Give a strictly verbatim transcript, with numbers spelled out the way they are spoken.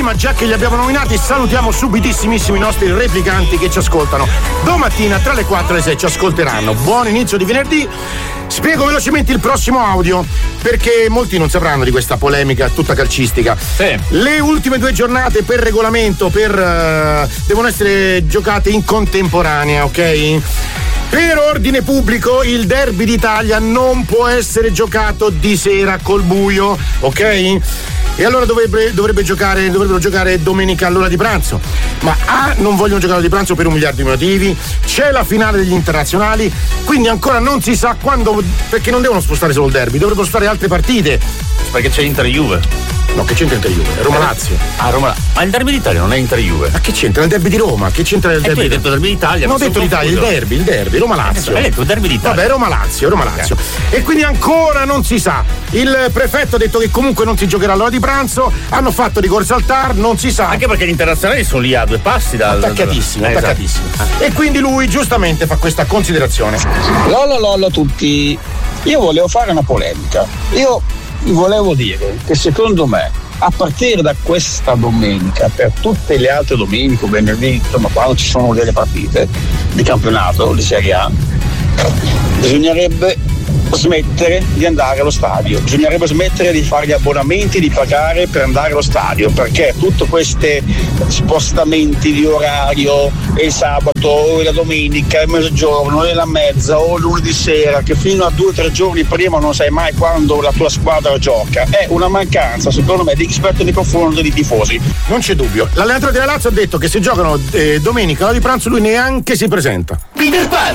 Ma già che li abbiamo nominati, salutiamo subitissimissimo i nostri replicanti che ci ascoltano. Domattina tra le quattro e le sei ci ascolteranno. Buon inizio di venerdì. Spiego velocemente il prossimo audio, perché molti non sapranno di questa polemica tutta calcistica. Sì. Le ultime due giornate per regolamento per uh, devono essere giocate in contemporanea, ok? Per ordine pubblico il derby d'Italia non può essere giocato di sera col buio, ok? E allora dovrebbe, dovrebbe giocare, dovrebbero giocare domenica all'ora di pranzo. Ma A, non vogliono giocare di pranzo per un miliardo di motivi, c'è la finale degli internazionali, quindi ancora non si sa quando, perché non devono spostare solo il derby, dovrebbero spostare altre partite. Perché c'è Inter-Juve. No, che c'entra Inter-Juve? È Roma-Lazio. Ah, Roma. Ma il derby d'Italia non è Inter-Juve. Ma che c'entra? Il derby di Roma? Che c'entra il E derby? tu hai detto derby d'Italia. Non ho detto l'Italia, il derby, il derby, Roma-Lazio. Hai detto il derby d'Italia. Vabbè, Roma-Lazio, Roma-Lazio. Okay. E quindi ancora non si sa. Il prefetto ha detto che comunque non si giocherà all'ora di pranzo, hanno fatto ricorso al T A R, non si sa. Anche perché gli internazionali sono lì a due passi dal. Attaccatissimo, dal... attaccatissimo. Esatto. E quindi lui giustamente fa questa considerazione. Lollo lollo a tutti. Io volevo fare una polemica. Io volevo dire che secondo me a partire da questa domenica, per tutte le altre domeniche, venerdì, insomma quando ci sono delle partite di campionato di Serie A, bisognerebbe smettere di andare allo stadio, bisognerebbe smettere di fare gli abbonamenti, di pagare per andare allo stadio, perché tutti questi spostamenti di orario e il sabato o la domenica, il mezzogiorno e la mezza o lunedì sera, che fino a due o tre giorni prima non sai mai quando la tua squadra gioca, è una mancanza secondo me di rispetto nei confronti dei tifosi. Non c'è dubbio, l'allenatore della Lazio ha detto che se giocano eh, domenica all'ora di pranzo lui neanche si presenta. Peter Pan!